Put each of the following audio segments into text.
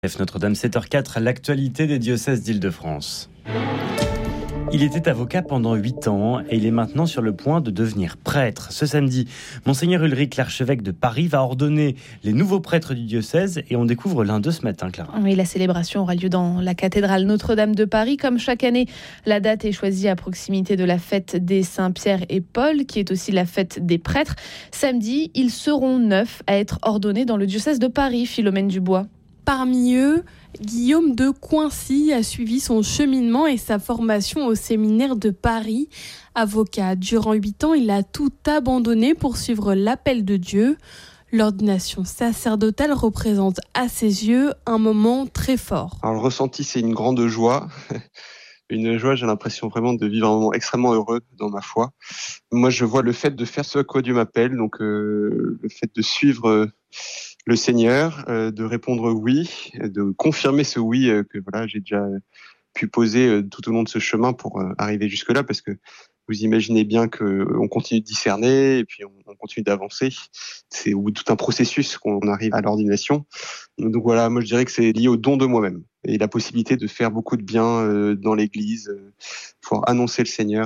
Notre-Dame, 7h04, l'actualité des diocèses d'Île-de-France. Il était avocat pendant 8 ans et il est maintenant sur le point de devenir prêtre. Ce samedi, Monseigneur Ulrich, l'archevêque de Paris, va ordonner les nouveaux prêtres du diocèse et on découvre l'un d'eux ce matin, Clara. Oui, la célébration aura lieu dans la cathédrale Notre-Dame de Paris. Comme chaque année, la date est choisie à proximité de la fête des Saint-Pierre et Paul, qui est aussi la fête des prêtres. Samedi, ils seront 9 à être ordonnés dans le diocèse de Paris, Philomène Dubois. Parmi eux, Guillaume de Coincy a suivi son cheminement et sa formation au séminaire de Paris. Avocat durant 8 ans, il a tout abandonné pour suivre l'appel de Dieu. L'ordination sacerdotale représente à ses yeux un moment très fort. Alors, le ressenti, c'est une grande joie. Une joie, j'ai l'impression vraiment de vivre un moment extrêmement heureux dans ma foi. Moi, je vois le fait de faire ce à quoi Dieu m'appelle, donc le fait de suivre le Seigneur, de répondre oui, de confirmer ce oui que voilà j'ai déjà pu poser tout au long de ce chemin pour arriver jusque-là, parce que vous imaginez bien qu'on continue de discerner et puis on continue d'avancer. C'est tout un processus qu'on arrive à l'ordination. Donc voilà, moi je dirais que c'est lié au don de moi-même et la possibilité de faire beaucoup de bien dans l'Église, pour annoncer le Seigneur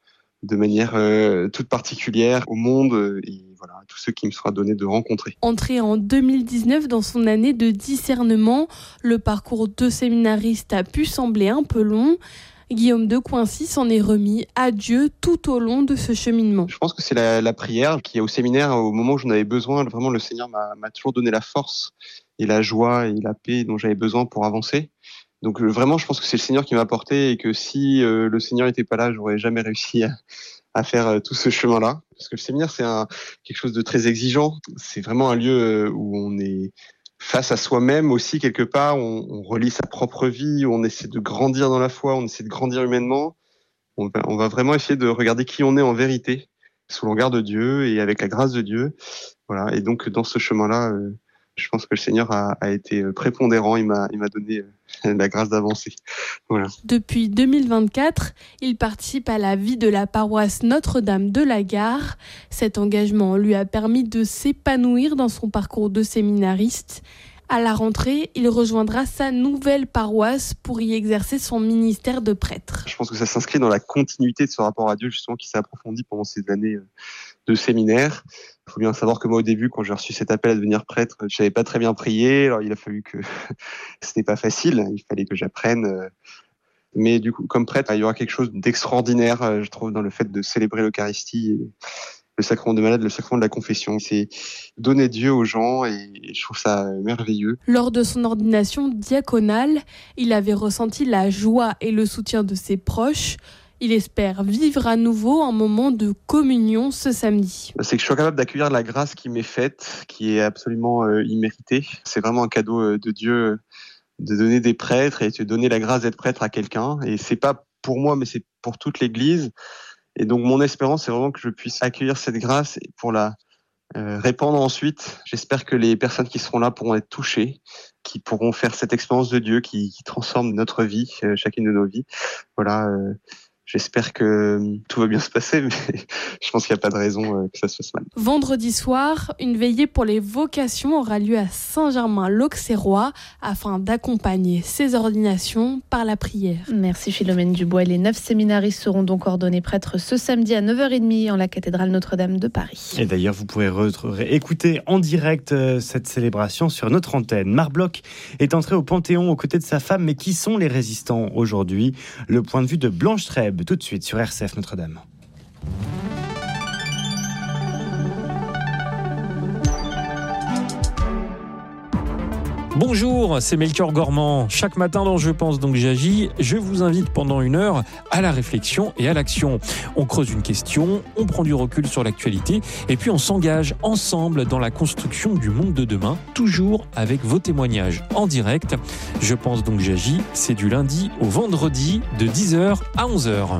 de manière toute particulière au monde et voilà, à tous ceux qui me sera donné de rencontrer. Entré en 2019 dans son année de discernement, le parcours de séminariste a pu sembler un peu long. Guillaume de Coincy s'en est remis à Dieu tout au long de ce cheminement. Je pense que c'est la prière qui, au séminaire, au moment où j'en avais besoin, vraiment le Seigneur m'a toujours donné la force et la joie et la paix dont j'avais besoin pour avancer. Donc vraiment, je pense que c'est le Seigneur qui m'a porté et que si le Seigneur n'était pas là, j'aurais jamais réussi à faire tout ce chemin-là. Parce que le séminaire, c'est quelque chose de très exigeant. C'est vraiment un lieu où on est face à soi-même aussi quelque part. On relit sa propre vie, on essaie de grandir dans la foi, on essaie de grandir humainement. On va vraiment essayer de regarder qui on est en vérité, sous le regard de Dieu et avec la grâce de Dieu. Voilà. Et donc dans ce chemin-là, je pense que le Seigneur a été prépondérant, il m'a donné la grâce d'avancer. Voilà. Depuis 2024, il participe à la vie de la paroisse Notre-Dame de la Gare. Cet engagement lui a permis de s'épanouir dans son parcours de séminariste. À la rentrée, il rejoindra sa nouvelle paroisse pour y exercer son ministère de prêtre. Je pense que ça s'inscrit dans la continuité de ce rapport à Dieu, justement, qui s'est approfondi pendant ces années de séminaire. Il faut bien savoir que moi, au début, quand j'ai reçu cet appel à devenir prêtre, je savais pas très bien prier. Alors, il a fallu que c'était pas facile. Il fallait que j'apprenne. Mais du coup, comme prêtre, il y aura quelque chose d'extraordinaire, je trouve, dans le fait de célébrer l'Eucharistie. Le sacrement de malade, le sacrement de la confession. C'est donner Dieu aux gens et je trouve ça merveilleux. Lors de son ordination diaconale, il avait ressenti la joie et le soutien de ses proches. Il espère vivre à nouveau un moment de communion ce samedi. C'est que je suis capable d'accueillir la grâce qui m'est faite, qui est absolument imméritée. C'est vraiment un cadeau de Dieu de donner des prêtres et de donner la grâce d'être prêtre à quelqu'un. Et c'est pas pour moi, mais c'est pour toute l'Église. Et donc mon espérance, c'est vraiment que je puisse accueillir cette grâce et pour la répandre ensuite. J'espère que les personnes qui seront là pourront être touchées, qui pourront faire cette expérience de Dieu qui transforme notre vie, chacune de nos vies. Voilà. J'espère que tout va bien se passer, mais je pense qu'il n'y a pas de raison que ça se passe mal. Vendredi soir, une veillée pour les vocations aura lieu à Saint-Germain-l'Auxerrois afin d'accompagner ces ordinations par la prière. Merci Philomène Dubois. Les 9 séminaristes seront donc ordonnés prêtres ce samedi à 9h30 en la cathédrale Notre-Dame de Paris. Et d'ailleurs, vous pourrez écouter en direct cette célébration sur notre antenne. Marc Bloch est entré au Panthéon aux côtés de sa femme, mais qui sont les résistants aujourd'hui ? Le point de vue de Blanche Trèbe, tout de suite sur RCF Notre-Dame. Bonjour, c'est Melchior Gormand. Chaque matin dans Je pense donc j'agis, je vous invite pendant 1 heure à la réflexion et à l'action. On creuse une question, on prend du recul sur l'actualité et puis on s'engage ensemble dans la construction du monde de demain, toujours avec vos témoignages en direct. Je pense donc j'agis, c'est du lundi au vendredi de 10h à 11h.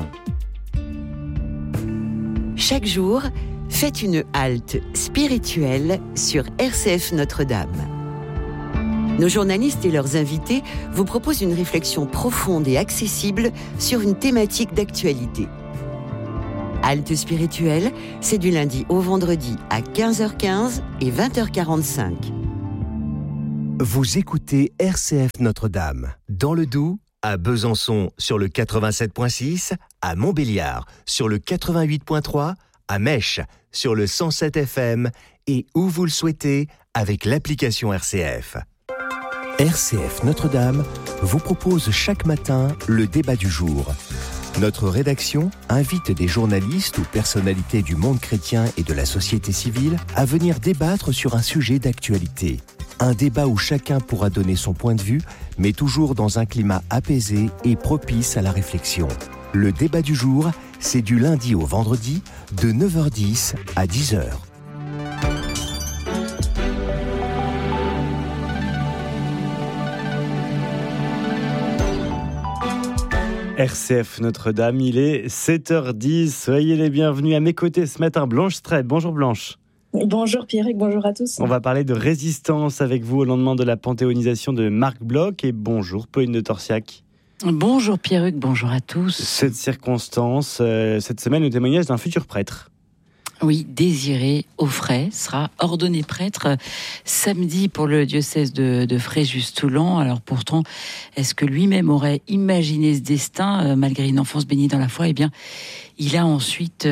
Chaque jour, faites une halte spirituelle sur RCF Notre-Dame. Nos journalistes et leurs invités vous proposent une réflexion profonde et accessible sur une thématique d'actualité. Halte spirituelle, c'est du lundi au vendredi à 15h15 et 20h45. Vous écoutez RCF Notre-Dame, dans le Doubs, à Besançon sur le 87.6, à Montbéliard sur le 88.3, à Mèche sur le 107 FM et où vous le souhaitez avec l'application RCF. RCF Notre-Dame vous propose chaque matin le débat du jour. Notre rédaction invite des journalistes ou personnalités du monde chrétien et de la société civile à venir débattre sur un sujet d'actualité. Un débat où chacun pourra donner son point de vue, mais toujours dans un climat apaisé et propice à la réflexion. Le débat du jour, c'est du lundi au vendredi, de 9h10 à 10h. RCF Notre-Dame, il est 7h10. Soyez les bienvenus à mes côtés ce matin. Blanche Strait. Bonjour Blanche. Bonjour Pierrick, bonjour à tous. On va parler de résistance avec vous au lendemain de la panthéonisation de Marc Bloch. Et bonjour Pauline de Torsiac. Bonjour Pierrick, bonjour à tous. Cette circonstance, cette semaine, le témoignage d'un futur prêtre. Oui, Désiré Auffray sera ordonné prêtre samedi pour le diocèse de Fréjus-Toulon. Alors pourtant, est-ce que lui-même aurait imaginé ce destin, malgré une enfance bénie dans la foi? Eh bien, il a ensuite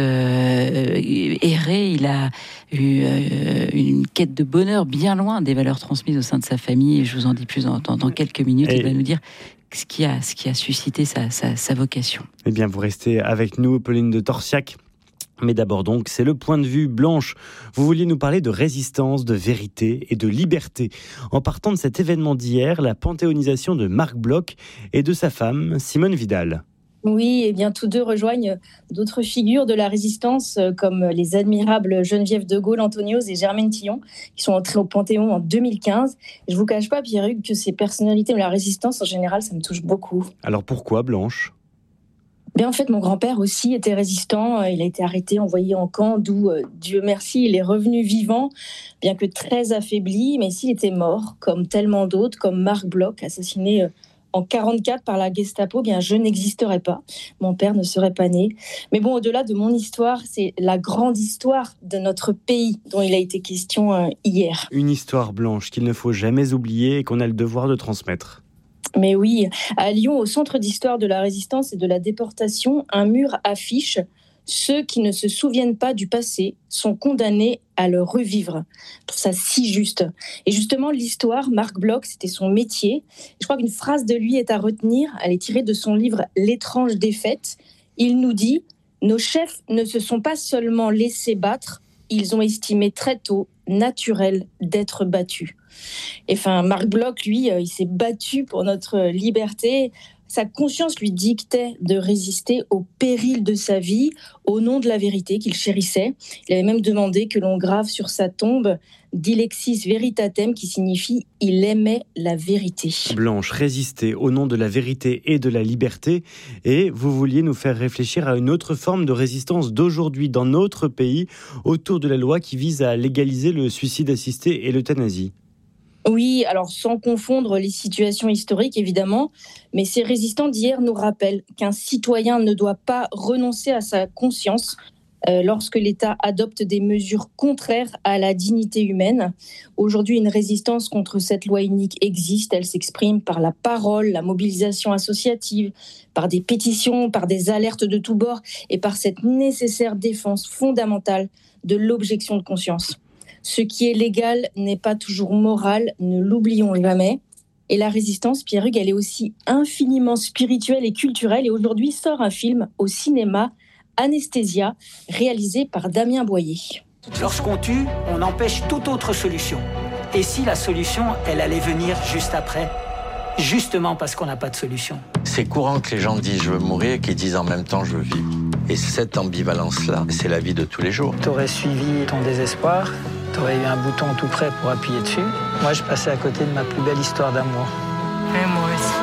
erré, il a eu une quête de bonheur bien loin des valeurs transmises au sein de sa famille. Et je vous en dis plus dans quelques minutes. Il va nous dire ce qui a suscité sa vocation. Eh bien, vous restez avec nous, Pauline de Torsiac. Mais d'abord donc, c'est le point de vue. Blanche, vous vouliez nous parler de résistance, de vérité et de liberté. En partant de cet événement d'hier, la panthéonisation de Marc Bloch et de sa femme, Simone Vidal. Oui, et bien tous deux rejoignent d'autres figures de la résistance comme les admirables Geneviève de Gaulle, Antonios et Germaine Tillon qui sont entrés au Panthéon en 2015. Je ne vous cache pas, Pierruc, que ces personnalités de la résistance en général, ça me touche beaucoup. Alors pourquoi, Blanche ? Bien, en fait, mon grand-père aussi était résistant. Il a été arrêté, envoyé en camp, d'où, Dieu merci, il est revenu vivant, bien que très affaibli. Mais s'il était mort, comme tellement d'autres, comme Marc Bloch, assassiné en 1944 par la Gestapo, bien, je n'existerais pas. Mon père ne serait pas né. Mais bon, au-delà de mon histoire, c'est la grande histoire de notre pays dont il a été question hier. Une histoire, Blanche, qu'il ne faut jamais oublier et qu'on a le devoir de transmettre. Mais oui, à Lyon, au Centre d'histoire de la résistance et de la déportation, un mur affiche « Ceux qui ne se souviennent pas du passé sont condamnés à le revivre ». Je trouve ça si juste. Et justement, l'histoire, Marc Bloch, c'était son métier. Je crois qu'une phrase de lui est à retenir. Elle est tirée de son livre « L'étrange défaite ». Il nous dit « Nos chefs ne se sont pas seulement laissés battre, ils ont estimé très tôt naturel d'être battus ». Et enfin, Marc Bloch, lui, il s'est battu pour notre liberté. Sa conscience lui dictait de résister au péril de sa vie, au nom de la vérité qu'il chérissait. Il avait même demandé que l'on grave sur sa tombe « Dilexis veritatem » qui signifie « il aimait la vérité ». Blanche, résister au nom de la vérité et de la liberté. Et vous vouliez nous faire réfléchir à une autre forme de résistance d'aujourd'hui dans notre pays autour de la loi qui vise à légaliser le suicide assisté et l'euthanasie. Oui, alors sans confondre les situations historiques évidemment, mais ces résistants d'hier nous rappellent qu'un citoyen ne doit pas renoncer à sa conscience lorsque l'État adopte des mesures contraires à la dignité humaine. Aujourd'hui, une résistance contre cette loi inique existe. Elle s'exprime par la parole, la mobilisation associative, par des pétitions, par des alertes de tous bords et par cette nécessaire défense fondamentale de l'objection de conscience. Ce qui est légal n'est pas toujours moral, ne l'oublions jamais. Et la résistance, Pierruc, elle est aussi infiniment spirituelle et culturelle. Et aujourd'hui sort un film au cinéma, Anesthésia, réalisé par Damien Boyer. Lorsqu'on tue, on empêche toute autre solution. Et si la solution, elle allait venir juste après ? Justement parce qu'on n'a pas de solution. C'est courant que les gens disent « je veux mourir » et qu'ils disent en même temps « je veux vivre ». Et cette ambivalence-là, c'est la vie de tous les jours. T'aurais suivi ton désespoir, t'aurais eu un bouton tout prêt pour appuyer dessus. Moi, je passais à côté de ma plus belle histoire d'amour. Et moi aussi.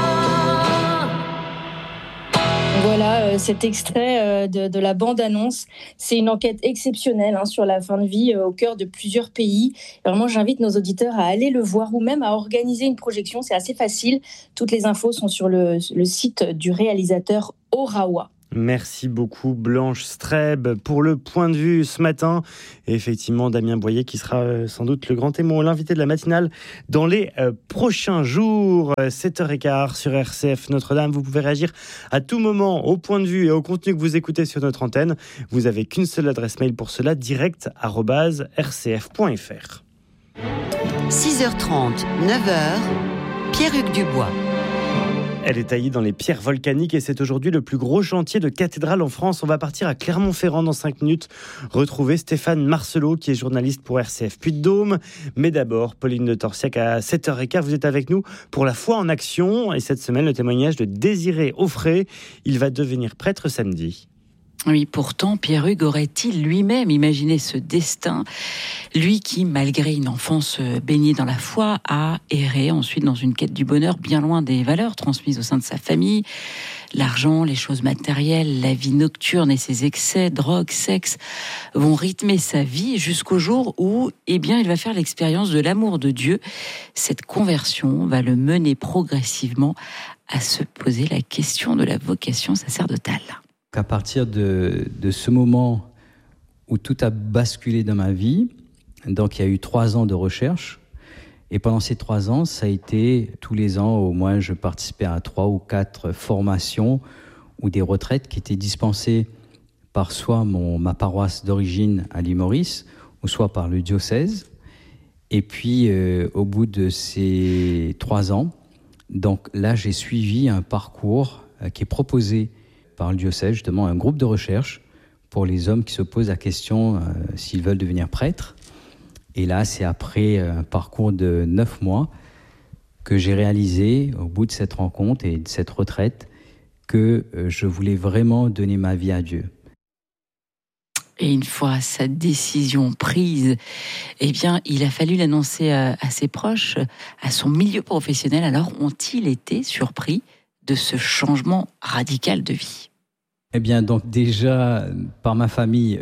Voilà cet extrait de la bande-annonce. C'est une enquête exceptionnelle sur la fin de vie au cœur de plusieurs pays. Vraiment, j'invite nos auditeurs à aller le voir ou même à organiser une projection. C'est assez facile. Toutes les infos sont sur le site du réalisateur Orawa. Merci beaucoup Blanche Streb pour le point de vue ce matin. Et effectivement, Damien Boyer qui sera sans doute le grand témoin, l'invité de la matinale dans les prochains jours. 7h15 sur RCF Notre-Dame. Vous pouvez réagir à tout moment au point de vue et au contenu que vous écoutez sur notre antenne. Vous n'avez qu'une seule adresse mail pour cela, direct@rcf.fr. 6h30, 9h, Pierre-Hugues Dubois. Elle est taillée dans les pierres volcaniques et c'est aujourd'hui le plus gros chantier de cathédrale en France. On va partir à Clermont-Ferrand dans 5 minutes, retrouver Stéphane Marcelot qui est journaliste pour RCF Puy-de-Dôme. Mais d'abord, Pauline de Torsiac à 7h15, vous êtes avec nous pour la foi en action. Et cette semaine, le témoignage de Désiré Auffray. Il va devenir prêtre samedi. Oui, pourtant, Pierre-Hugues aurait-il lui-même imaginé ce destin ? Lui qui, malgré une enfance baignée dans la foi, a erré ensuite dans une quête du bonheur bien loin des valeurs transmises au sein de sa famille. L'argent, les choses matérielles, la vie nocturne et ses excès, drogue, sexe, vont rythmer sa vie jusqu'au jour où, il va faire l'expérience de l'amour de Dieu. Cette conversion va le mener progressivement à se poser la question de la vocation sacerdotale. À partir de ce moment où tout a basculé dans ma vie, donc il y a eu 3 ans de recherche, et pendant ces 3 ans, ça a été tous les ans, au moins je participais à 3 ou 4 formations ou des retraites qui étaient dispensées par soit ma paroisse d'origine à l'île Maurice, ou soit par le diocèse. Et puis au bout de ces 3 ans, donc là j'ai suivi un parcours qui est proposé par le diocèse, justement un groupe de recherche pour les hommes qui se posent la question s'ils veulent devenir prêtres. Et là, c'est après un parcours de 9 mois que j'ai réalisé, au bout de cette rencontre et de cette retraite, que je voulais vraiment donner ma vie à Dieu. Et une fois sa décision prise, il a fallu l'annoncer à ses proches, à son milieu professionnel. Alors, ont-ils été surpris de ce changement radical de vie? Donc déjà, par ma famille,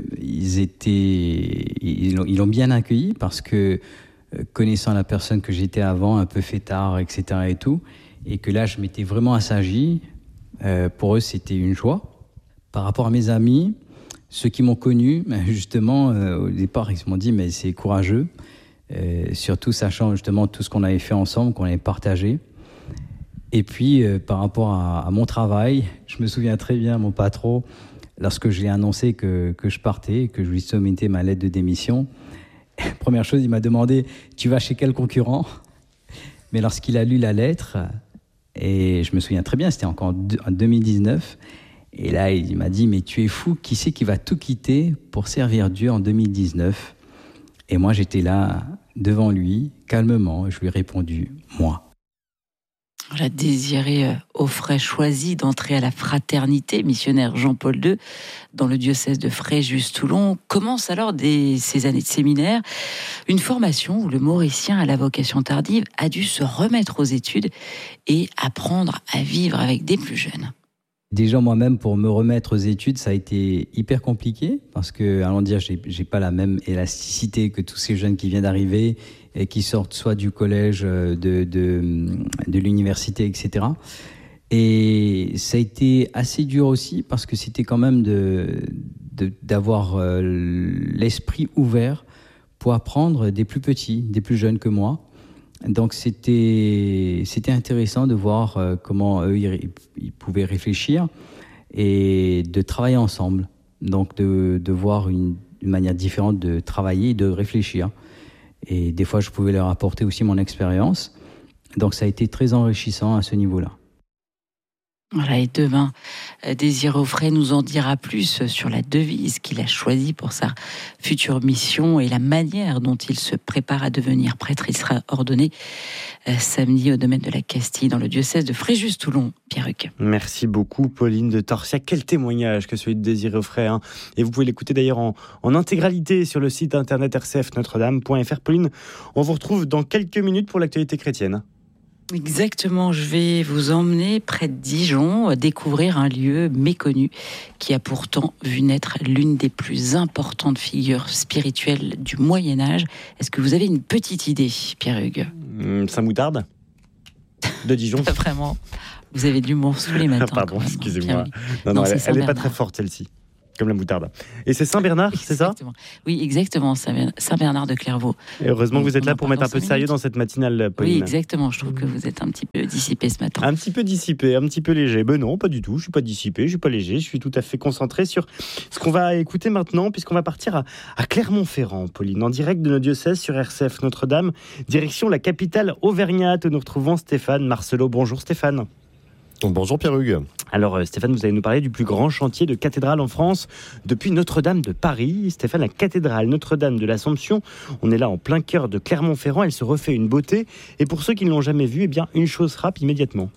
ils l'ont bien accueilli parce que, connaissant la personne que j'étais avant, un peu fêtard, etc. et tout, et que là, je m'étais vraiment assagi, pour eux, c'était une joie. Par rapport à mes amis, ceux qui m'ont connu, justement, au départ, ils m'ont dit, mais c'est courageux, surtout sachant justement tout ce qu'on avait fait ensemble, qu'on avait partagé. Et puis, par rapport à mon travail, je me souviens très bien, mon patron, lorsque je lui ai annoncé que je partais, que je lui soumettais ma lettre de démission, première chose, il m'a demandé « Tu vas chez quel concurrent ?» Mais lorsqu'il a lu la lettre, et je me souviens très bien, c'était encore en 2019, et là, il m'a dit « Mais tu es fou, qui c'est qui va tout quitter pour servir Dieu en 2019 ?» Et moi, j'étais là, devant lui, calmement, et je lui ai répondu « Moi ». Voilà, Désiré Auffray choisit d'entrer à la fraternité missionnaire Jean-Paul II dans le diocèse de Fréjus-Toulon. Commence alors ces années de séminaire, une formation où le Mauricien à la vocation tardive a dû se remettre aux études et apprendre à vivre avec des plus jeunes. Déjà moi-même, pour me remettre aux études, ça a été hyper compliqué parce que, allons dire, j'ai pas la même élasticité que tous ces jeunes qui viennent d'arriver et qui sortent soit du collège, de l'université, etc. Et ça a été assez dur aussi parce que c'était quand même d'avoir l'esprit ouvert pour apprendre des plus petits, des plus jeunes que moi. Donc c'était intéressant de voir comment eux ils pouvaient réfléchir et de travailler ensemble. Donc de voir une manière différente de travailler et de réfléchir. Et des fois je pouvais leur apporter aussi mon expérience. Donc ça a été très enrichissant à ce niveau-là. Voilà, et demain, Désiré Auffray nous en dira plus sur la devise qu'il a choisie pour sa future mission et la manière dont il se prépare à devenir prêtre. Il sera ordonné samedi au domaine de la Castille, dans le diocèse de Fréjus-Toulon. Pierre-Hugues. Merci beaucoup, Pauline de Torsiac. Quel témoignage que celui de Désiré Auffray. Et vous pouvez l'écouter d'ailleurs en intégralité sur le site internet rcfnotredame.fr. Pauline, on vous retrouve dans quelques minutes pour l'actualité chrétienne. Exactement, je vais vous emmener près de Dijon, découvrir un lieu méconnu qui a pourtant vu naître l'une des plus importantes figures spirituelles du Moyen-Âge. Est-ce que vous avez une petite idée, Pierre-Hugues ? Saint-Moutarde de Dijon. Pas vraiment. Vous avez de l'humour tous les matins. Pardon, excusez-moi. Non, Non, elle n'est pas Saint-Bernard. très forte, celle-ci. Comme la moutarde. Et c'est Saint-Bernard, c'est ça ? Oui, exactement. Saint-Bernard de Clairvaux. Et heureusement que vous êtes là On en pour parle mettre un dans peu de 5 sérieux minutes. dans cette matinale, Pauline. Oui, exactement. Je trouve que vous êtes un petit peu dissipé ce matin. Un petit peu dissipé, un petit peu léger. Ben non, pas du tout. Je suis pas dissipé, je suis pas léger. Je suis tout à fait concentré sur ce qu'on va écouter maintenant, puisqu'on va partir à Clermont-Ferrand, Pauline, en direct de nos diocèses sur RCF Notre-Dame, direction la capitale auvergnate où nous retrouvons Stéphane Marcelot. Bonjour Stéphane. Bonjour Pierre-Hugues. Alors Stéphane, vous allez nous parler du plus grand chantier de cathédrale en France depuis Notre-Dame de Paris. Stéphane, la cathédrale Notre-Dame de l'Assomption, on est là en plein cœur de Clermont-Ferrand, elle se refait une beauté. Et pour ceux qui ne l'ont jamais vue, eh bien, une chose frappe immédiatement.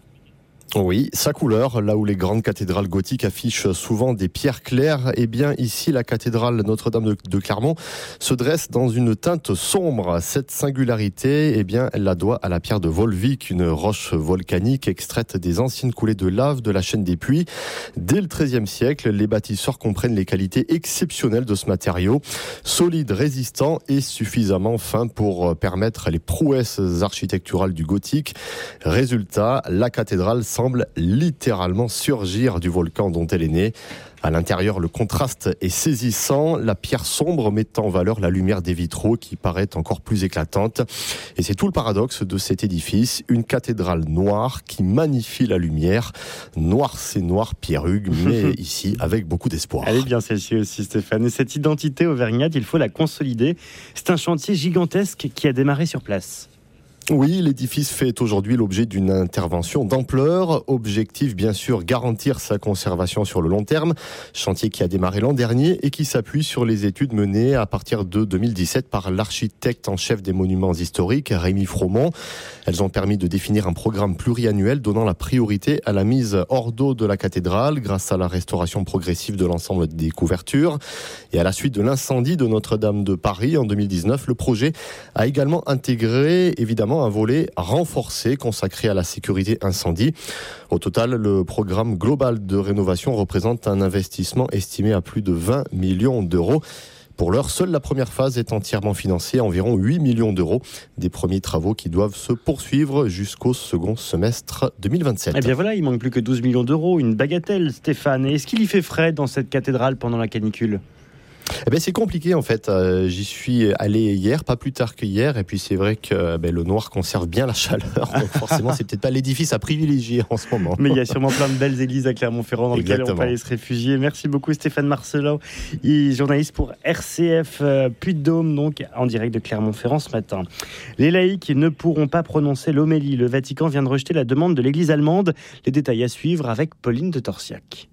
Oui, sa couleur, là où les grandes cathédrales gothiques affichent souvent des pierres claires, eh bien ici la cathédrale Notre-Dame de Clermont se dresse dans une teinte sombre. Cette singularité, eh bien, elle la doit à la pierre de Volvic, une roche volcanique extraite des anciennes coulées de lave de la chaîne des Puys. Dès le XIIIe siècle, les bâtisseurs comprennent les qualités exceptionnelles de ce matériau, solide, résistant et suffisamment fin pour permettre les prouesses architecturales du gothique. Résultat, la cathédrale semble littéralement surgir du volcan dont elle est née. À l'intérieur, le contraste est saisissant, la pierre sombre met en valeur la lumière des vitraux qui paraît encore plus éclatante. Et c'est tout le paradoxe de cet édifice, une cathédrale noire qui magnifie la lumière. Noir, c'est noir, Pierre-Hugues, mais ici avec beaucoup d'espoir. Elle est bien celle-ci aussi, Stéphane. Et cette identité auvergnate, il faut la consolider. C'est un chantier gigantesque qui a démarré sur place. Oui, l'édifice fait aujourd'hui l'objet d'une intervention d'ampleur. Objectif, bien sûr, garantir sa conservation sur le long terme. Chantier qui a démarré l'an dernier et qui s'appuie sur les études menées à partir de 2017 par l'architecte en chef des monuments historiques, Rémi Fromont. Elles ont permis de définir un programme pluriannuel donnant la priorité à la mise hors d'eau de la cathédrale grâce à la restauration progressive de l'ensemble des couvertures. Et à la suite de l'incendie de Notre-Dame de Paris en 2019, le projet a également intégré, évidemment, un volet renforcé consacré à la sécurité incendie. Au total, le programme global de rénovation représente un investissement estimé à plus de 20 millions d'euros. Pour l'heure, seule la première phase est entièrement financée à environ 8 millions d'euros. Des premiers travaux qui doivent se poursuivre jusqu'au second semestre 2027. Eh bien voilà, il manque plus que 12 millions d'euros, une bagatelle, Stéphane. Et est-ce qu'il y fait frais dans cette cathédrale pendant la canicule ? Eh ben c'est compliqué en fait. J'y suis allé hier, pas plus tard qu'hier, et puis c'est vrai que le noir conserve bien la chaleur. Donc forcément, c'est peut-être pas l'édifice à privilégier en ce moment. Mais il y a sûrement plein de belles églises à Clermont-Ferrand dans lesquelles on peut aller se réfugier. Merci beaucoup Stéphane Marcelot, journaliste pour RCF Puy-de-Dôme, donc en direct de Clermont-Ferrand ce matin. Les laïcs ne pourront pas prononcer l'homélie. Le Vatican vient de rejeter la demande de l'Église allemande. Les détails à suivre avec Pauline de Torsiac.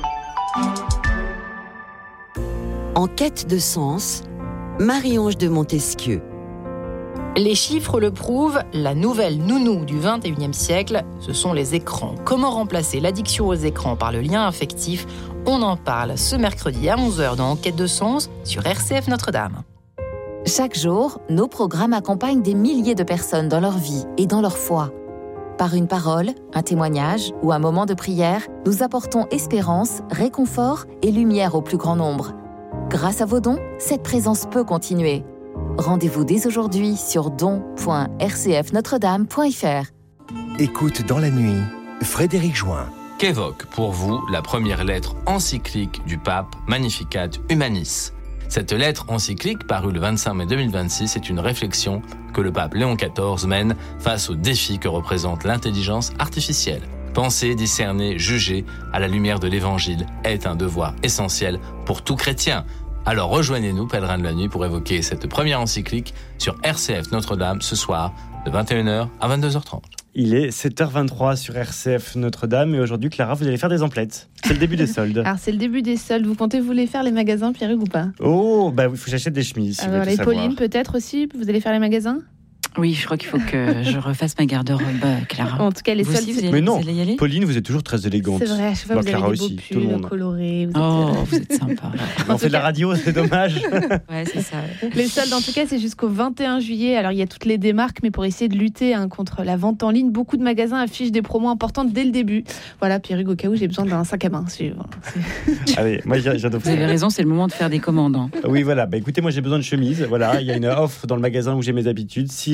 En quête de sens, Marie-Ange de Montesquieu. Les chiffres le prouvent, la nouvelle nounou du XXIe siècle, ce sont les écrans. Comment remplacer l'addiction aux écrans par le lien affectif ? On en parle ce mercredi à 11h dans En quête de sens sur RCF Notre-Dame. Chaque jour, nos programmes accompagnent des milliers de personnes dans leur vie et dans leur foi. Par une parole, un témoignage ou un moment de prière, nous apportons espérance, réconfort et lumière au plus grand nombre. Grâce à vos dons, cette présence peut continuer. Rendez-vous dès aujourd'hui sur don.rcfnotredame.fr. Écoute dans la nuit, Frédéric Join. Qu'évoque pour vous la première lettre encyclique du pape Magnificat Humanis ? Cette lettre encyclique, parue le 25 mai 2026, est une réflexion que le pape Léon XIV mène face aux défis que représente l'intelligence artificielle. Penser, discerner, juger à la lumière de l'Évangile est un devoir essentiel pour tout chrétien. Alors rejoignez-nous, pèlerins de la nuit, pour évoquer cette première encyclique sur RCF Notre-Dame ce soir de 21h à 22h30. Il est 7h23 sur RCF Notre-Dame et aujourd'hui, Clara, vous allez faire des emplettes. C'est le début des soldes. Alors, c'est le début des soldes. Vous comptez vous les faire, les magasins, Pierre-Hugues, ou pas ? Oh, bah il faut que j'achète des chemises. Si Alors, les Pauline, peut-être aussi, vous allez faire les magasins ? Oui, je crois qu'il faut que je refasse ma garde-robe, Clara. En tout cas, les vous soldes... aussi, Mais non, vous allez y aller ? Pauline, vous êtes toujours très élégante. C'est vrai, à chaque fois, vous Clara avez des aussi, beaux tout le pulls monde. colorés. Vous êtes sympa. On fait de la radio, c'est dommage. Ouais, c'est ça. Les soldes, en tout cas, c'est jusqu'au 21 juillet. Alors, il y a toutes les démarques, mais pour essayer de lutter contre la vente en ligne, beaucoup de magasins affichent des promos importantes dès le début. Voilà, Pierre-Hugues, au cas où j'ai besoin d'un sac à main. Allez, moi, j'adore. Vous avez raison, c'est le moment de faire des commandes. Oui, voilà. Bah, écoutez, moi, j'ai besoin de chemises. Voilà, il y a une offre dans le magasin où j'ai mes habitudes. 6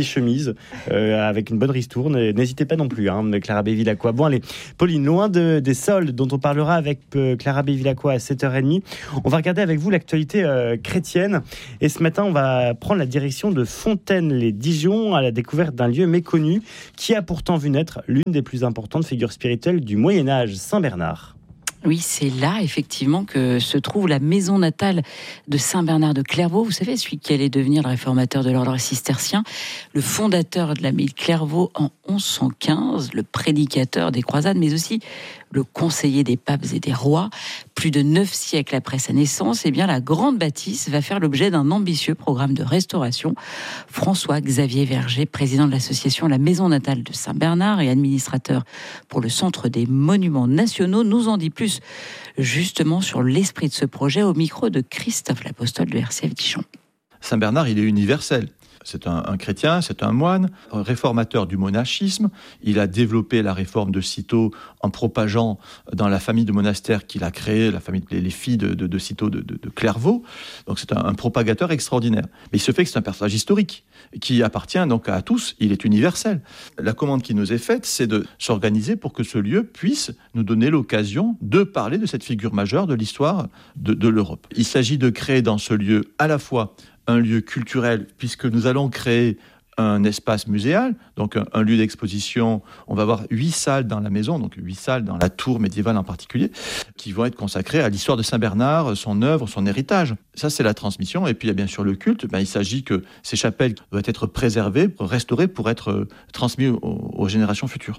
chemises avec une bonne ristourne. N'hésitez pas non plus, Clara Bevilacqua. Bon allez, Pauline, loin des soldes dont on parlera avec Clara Bevilacqua à 7h30, on va regarder avec vous l'actualité chrétienne. Et ce matin, on va prendre la direction de Fontaine-les-Dijon à la découverte d'un lieu méconnu qui a pourtant vu naître l'une des plus importantes figures spirituelles du Moyen-Âge, Saint-Bernard. Oui, c'est là, effectivement, que se trouve la maison natale de Saint-Bernard de Clairvaux. Vous savez, celui qui allait devenir le réformateur de l'ordre cistercien, le fondateur de l'abbaye de Clairvaux en 1115, le prédicateur des croisades, mais aussi le conseiller des papes et des rois. Plus de 9 siècles après sa naissance, la grande bâtisse va faire l'objet d'un ambitieux programme de restauration. François-Xavier Verger, président de l'association La Maison Natale de Saint-Bernard et administrateur pour le Centre des Monuments Nationaux, nous en dit plus justement sur l'esprit de ce projet au micro de Christophe L'Apostole de RCF Dijon. Saint-Bernard, il est universel. C'est un chrétien, c'est un moine, un réformateur du monachisme. Il a développé la réforme de Cîteaux en propageant dans la famille de monastères qu'il a créée, les filles de Cîteaux de Clairvaux. Donc c'est un propagateur extraordinaire. Mais il se fait que c'est un personnage historique qui appartient donc à tous. Il est universel. La commande qui nous est faite, c'est de s'organiser pour que ce lieu puisse nous donner l'occasion de parler de cette figure majeure de l'histoire de l'Europe. Il s'agit de créer dans ce lieu à la fois un lieu culturel, puisque nous allons créer un espace muséal, donc un lieu d'exposition. On va avoir 8 salles dans la maison, donc 8 salles dans la tour médiévale en particulier, qui vont être consacrées à l'histoire de Saint-Bernard, son œuvre, son héritage. Ça, c'est la transmission. Et puis, il y a bien sûr le culte. Il s'agit que ces chapelles doivent être préservées, restaurées pour être transmises aux générations futures.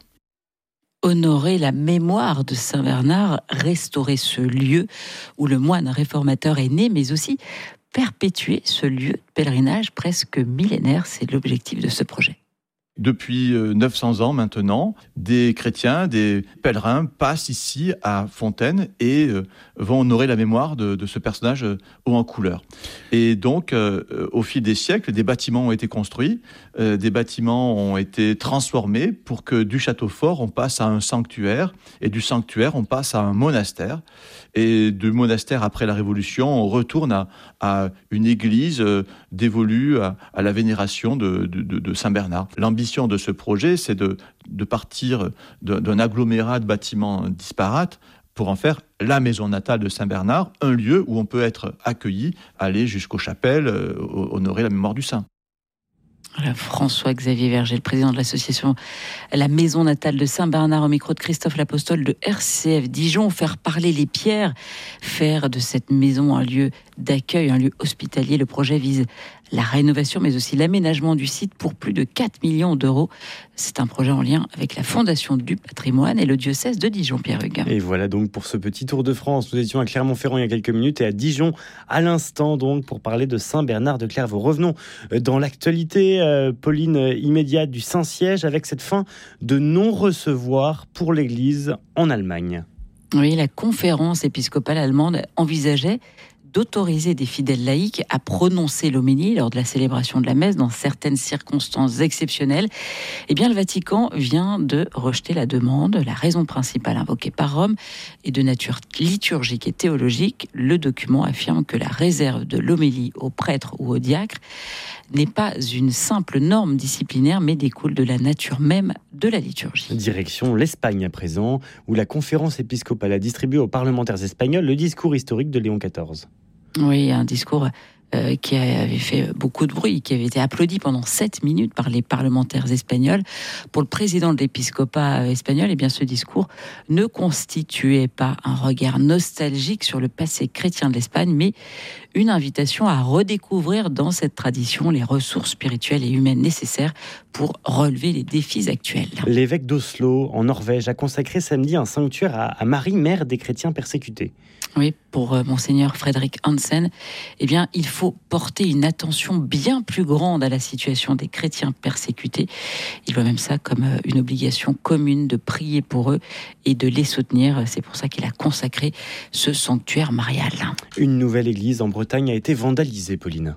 Honorer la mémoire de Saint-Bernard, restaurer ce lieu où le moine réformateur est né, mais aussi perpétuer ce lieu de pèlerinage presque millénaire, c'est l'objectif de ce projet. Depuis 900 ans maintenant, des chrétiens, des pèlerins passent ici à Fontaine et vont honorer la mémoire de ce personnage haut en couleur. Et donc, au fil des siècles, des bâtiments ont été construits, des bâtiments ont été transformés pour que du château fort, on passe à un sanctuaire, et du sanctuaire, on passe à un monastère. Et du monastère, après la Révolution, on retourne à une église dévolue à la vénération de Saint-Bernard. L'ambition de ce projet, c'est de partir d'un agglomérat de bâtiments disparates pour en faire la maison natale de Saint-Bernard, un lieu où on peut être accueilli, aller jusqu'aux chapelles, honorer la mémoire du saint. Voilà, François-Xavier Verger, le président de l'association La Maison Natale de Saint-Bernard, au micro de Christophe L'Apostole de RCF Dijon. Faire parler les pierres, faire de cette maison un lieu d'accueil, un lieu hospitalier. Le projet vise la rénovation, mais aussi l'aménagement du site pour plus de 4 millions d'euros. C'est un projet en lien avec la Fondation du patrimoine et le diocèse de Dijon, Pierre Hugues. Et voilà donc pour ce petit tour de France. Nous étions à Clermont-Ferrand il y a quelques minutes et à Dijon à l'instant donc pour parler de Saint-Bernard de Clairvaux. Revenons dans l'actualité, Pauline, immédiate du Saint-Siège avec cette fin de non-recevoir pour l'Église en Allemagne. Oui, la conférence épiscopale allemande envisageait d'autoriser des fidèles laïcs à prononcer l'homélie lors de la célébration de la messe dans certaines circonstances exceptionnelles. Eh bien, le Vatican vient de rejeter la demande. La raison principale invoquée par Rome est de nature liturgique et théologique. Le document affirme que la réserve de l'homélie aux prêtres ou aux diacres n'est pas une simple norme disciplinaire, mais découle de la nature même de la liturgie. Direction l'Espagne à présent, où la conférence épiscopale a distribué aux parlementaires espagnols le discours historique de Léon XIV. Oui, un discours qui avait fait beaucoup de bruit, qui avait été applaudi pendant 7 minutes par les parlementaires espagnols. Pour le président de l'épiscopat espagnol, eh bien, ce discours ne constituait pas un regard nostalgique sur le passé chrétien de l'Espagne, mais une invitation à redécouvrir dans cette tradition les ressources spirituelles et humaines nécessaires pour relever les défis actuels. L'évêque d'Oslo, en Norvège, a consacré samedi un sanctuaire à Marie, mère des chrétiens persécutés. Oui, pour Monseigneur Frédéric Hansen, eh bien, il faut porter une attention bien plus grande à la situation des chrétiens persécutés. Il voit même ça comme une obligation commune de prier pour eux et de les soutenir. C'est pour ça qu'il a consacré ce sanctuaire marial. Une nouvelle église en Bretagne a été vandalisée, Pauline.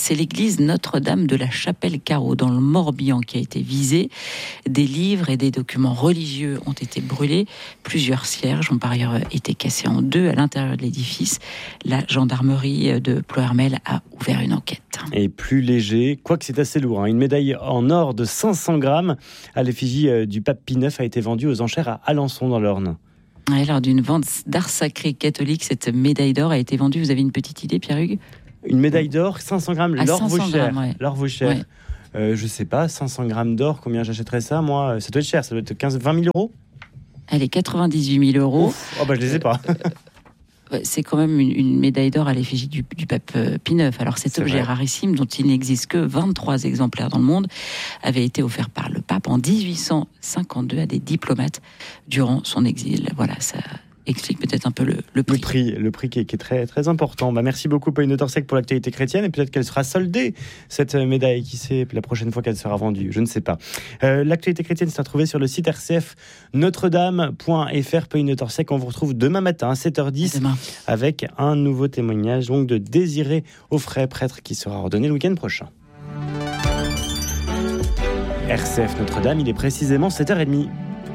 C'est l'église Notre-Dame de la Chapelle-Carreau, dans le Morbihan, qui a été visée. Des livres et des documents religieux ont été brûlés. Plusieurs cierges ont par ailleurs été cassés en deux à l'intérieur de l'édifice. La gendarmerie de Ploërmel a ouvert une enquête. Et plus léger, quoique c'est assez lourd. Une médaille en or de 500 grammes à l'effigie du pape Pie IX a été vendue aux enchères à Alençon, dans l'Orne. Ouais, lors d'une vente d'art sacré catholique, cette médaille d'or a été vendue. Vous avez une petite idée, Pierre-Hugues ? Une médaille d'or, 500 grammes, l'or vaut cher. Ouais. L'or vaut cher. Ouais. Je sais pas, 500 grammes d'or, combien j'achèterais ça, moi ? Ça doit être cher, ça doit être 20 000 euros ? Elle est 98 000 euros. Ouf. Oh bah je les ai pas. C'est quand même une médaille d'or à l'effigie du pape Pie IX. Alors cet objet rarissime, dont il n'existe que 23 exemplaires dans le monde, avait été offert par le pape en 1852 à des diplomates durant son exil. Voilà, ça explique peut-être un peu le prix. Le prix qui est très, très important. Merci beaucoup, Pauline Notorsec, pour l'actualité chrétienne. Et peut-être qu'elle sera soldée, cette médaille, qui sait, la prochaine fois qu'elle sera vendue. Je ne sais pas. L'actualité chrétienne, c'est à trouver sur le site rcfnotredame.fr. Pauline Notorsec, on vous retrouve demain matin à 7h10 avec un nouveau témoignage donc de Désiré Auffray, prêtre qui sera ordonné le week-end prochain. RCF Notre-Dame, il est précisément 7h30.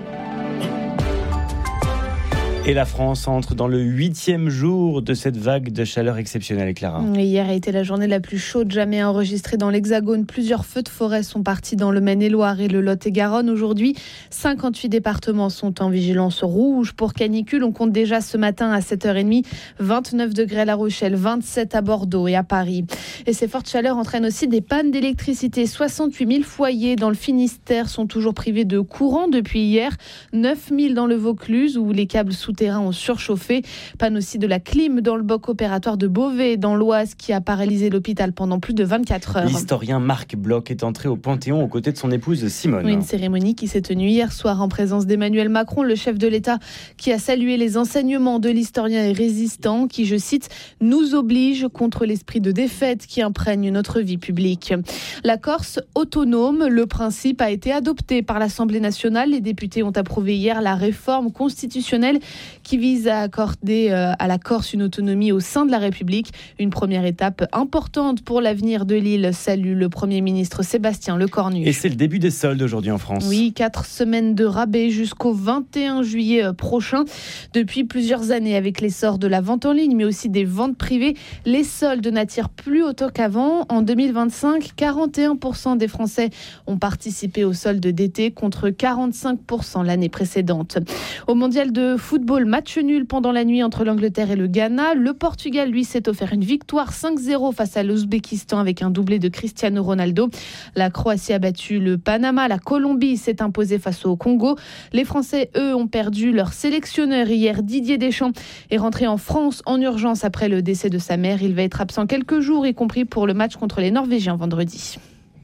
Et la France entre dans le 8e jour de cette vague de chaleur exceptionnelle, Clara. Hier a été la journée la plus chaude jamais enregistrée dans l'Hexagone. Plusieurs feux de forêt sont partis dans le Maine-et-Loire et le Lot-et-Garonne. Aujourd'hui, 58 départements sont en vigilance rouge pour canicule. On compte déjà ce matin à 7h30 29 degrés à La Rochelle, 27 à Bordeaux et à Paris. Et ces fortes chaleurs entraînent aussi des pannes d'électricité. 68 000 foyers dans le Finistère sont toujours privés de courant depuis hier. 9 000 dans le Vaucluse où les câbles souterrains ont surchauffé. Panne aussi de la clim dans le bloc opératoire de Beauvais, dans l'Oise, qui a paralysé l'hôpital pendant plus de 24 heures. L'historien Marc Bloch est entré au Panthéon aux côtés de son épouse Simone. Oui, une cérémonie qui s'est tenue hier soir en présence d'Emmanuel Macron, le chef de l'État, qui a salué les enseignements de l'historien et résistant, qui, je cite, nous oblige contre l'esprit de défaite qui imprègne notre vie publique. La Corse autonome, le principe a été adopté par l'Assemblée nationale. Les députés ont approuvé hier la réforme constitutionnelle qui vise à accorder à la Corse une autonomie au sein de la République. Une première étape importante pour l'avenir de l'île, salue le Premier ministre Sébastien Lecornu. Et c'est le début des soldes aujourd'hui en France. Oui, 4 semaines de rabais jusqu'au 21 juillet prochain. Depuis plusieurs années, avec l'essor de la vente en ligne, mais aussi des ventes privées, les soldes n'attirent plus autant qu'avant. En 2025, 41% des Français ont participé aux soldes d'été contre 45% l'année précédente. Au mondial de football, match nul pendant la nuit entre l'Angleterre et le Ghana. Le Portugal, lui, s'est offert une victoire 5-0 face à l'Ouzbékistan avec un doublé de Cristiano Ronaldo. La Croatie a battu le Panama. La Colombie s'est imposée face au Congo. Les Français, eux, ont perdu leur sélectionneur hier. Didier Deschamps est rentré en France en urgence après le décès de sa mère. Il va être absent quelques jours, y compris pour le match contre les Norvégiens vendredi.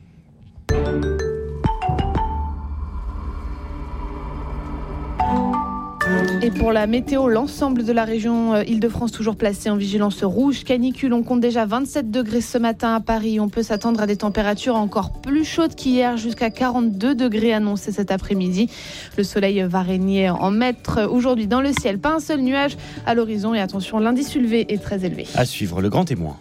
Et pour la météo, l'ensemble de la région Île-de-France toujours placée en vigilance rouge. Canicule, on compte déjà 27 degrés ce matin à Paris. On peut s'attendre à des températures encore plus chaudes qu'hier, jusqu'à 42 degrés annoncés cet après-midi. Le soleil va régner en maître aujourd'hui dans le ciel. Pas un seul nuage à l'horizon et attention, l'indice UV est très élevé. À suivre, le grand témoin.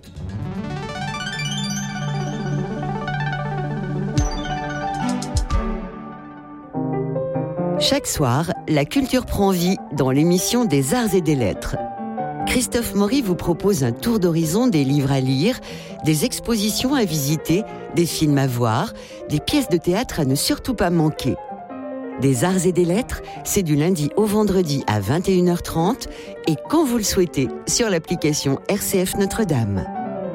Chaque soir, la culture prend vie dans l'émission des Arts et des Lettres. Christophe Maury vous propose un tour d'horizon des livres à lire, des expositions à visiter, des films à voir, des pièces de théâtre à ne surtout pas manquer. Des Arts et des Lettres, c'est du lundi au vendredi à 21h30 et quand vous le souhaitez sur l'application RCF Notre-Dame.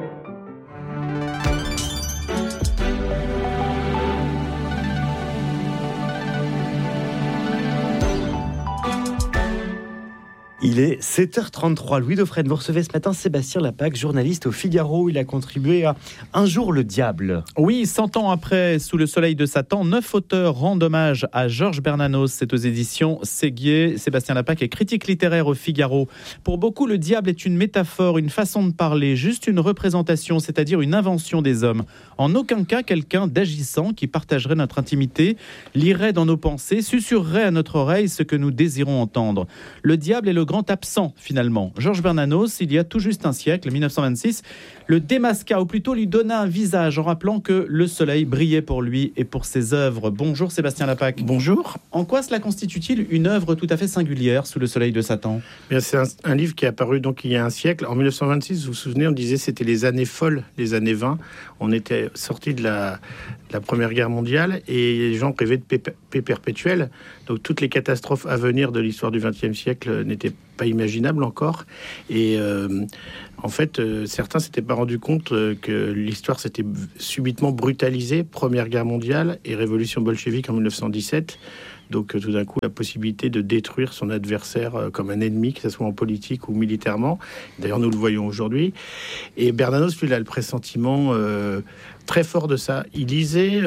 Il est 7h33. Louis Dauphren, vous recevez ce matin Sébastien Lapac, journaliste au Figaro. Il a contribué à Un jour le diable. Oui, 100 ans après, Sous le soleil de Satan, 9 auteurs rendent hommage à Georges Bernanos. C'est aux éditions Séguier. Sébastien Lapac est critique littéraire au Figaro. Pour beaucoup, le diable est une métaphore, une façon de parler, juste une représentation, c'est-à-dire une invention des hommes. En aucun cas, quelqu'un d'agissant qui partagerait notre intimité, lirait dans nos pensées, susurrerait à notre oreille ce que nous désirons entendre. Le diable est le grand grand absent finalement. Georges Bernanos, il y a tout juste un siècle, 1926, le démasqua, ou plutôt lui donna un visage en rappelant que le soleil brillait pour lui et pour ses œuvres. Bonjour Sébastien Lapac. Bonjour. En quoi cela constitue-t-il une œuvre tout à fait singulière sous le soleil de Satan ? Bien, c'est un livre qui est apparu donc il y a un siècle. En 1926, vous vous souvenez, on disait c'était les années folles, les années 20. On était sortis de la Première Guerre mondiale et les gens rêvaient de paix perpétuelle. Donc toutes les catastrophes à venir de l'histoire du XXe siècle n'étaient pas imaginables encore. Et en fait, certains s'étaient pas rendu compte que l'histoire s'était subitement brutalisée. Première Guerre mondiale et révolution bolchevique en 1917. Donc tout d'un coup, la possibilité de détruire son adversaire comme un ennemi, que ce soit en politique ou militairement. D'ailleurs, nous le voyons aujourd'hui. Et Bernanos, lui, il a le pressentiment très fort de ça. Il lisait